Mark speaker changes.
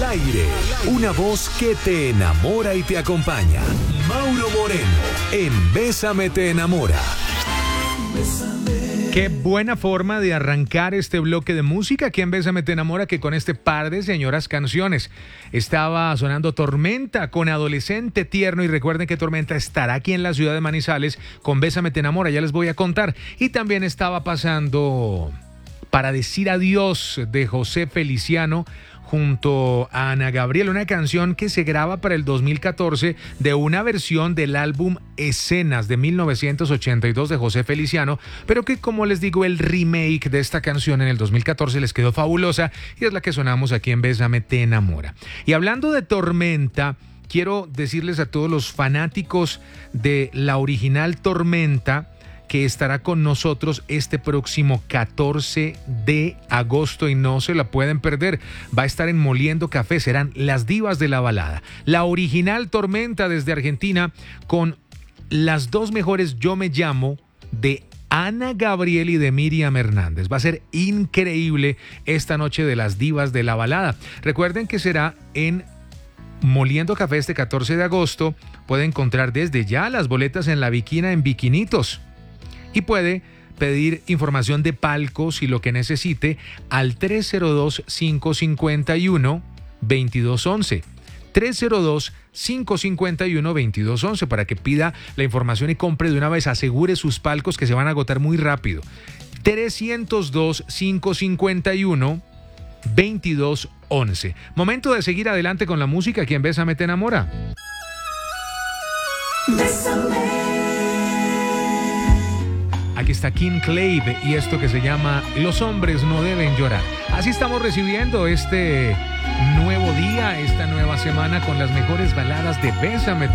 Speaker 1: aire, una voz que te enamora y te acompaña. Mauro Moreno, en Bésame te enamora.
Speaker 2: Qué buena forma de arrancar este bloque de música aquí en Bésame te enamora, que con este par de señoras canciones. Estaba sonando Tormenta con Adolescente Tierno, y recuerden que Tormenta estará aquí en la ciudad de Manizales con Bésame te enamora, ya les voy a contar. Y también estaba pasando Para decir adiós de José Feliciano junto a Ana Gabriel, una canción que se graba para el 2014 de una versión del álbum Escenas de 1982 de José Feliciano, pero que, como les digo, el remake de esta canción en el 2014 les quedó fabulosa y es la que sonamos aquí en Bésame te enamora. Y hablando de Tormenta, quiero decirles a todos los fanáticos de la original Tormenta que estará con nosotros este próximo 14 de agosto y no se la pueden perder. Va a estar en Moliendo Café, serán las divas de la balada. La original Tormenta desde Argentina con las dos mejores Yo me llamo de Ana Gabriel y de Miriam Hernández. Va a ser increíble esta noche de las divas de la balada. Recuerden que será en Moliendo Café este 14 de agosto. Puede encontrar desde ya las boletas en La Viquina en Viquinitos. Y puede pedir información de palcos y lo que necesite al 302-551-2211. 302-551-2211 para que pida la información y compre de una vez. Asegure sus palcos que se van a agotar muy rápido. 302-551-2211. Momento de seguir adelante con la música aquí en Bésame te enamora.
Speaker 3: Bésame.
Speaker 2: Aquí está King Clave y esto que se llama Los hombres no deben llorar. Así estamos recibiendo este nuevo día, esta nueva semana con las mejores baladas de Bésame te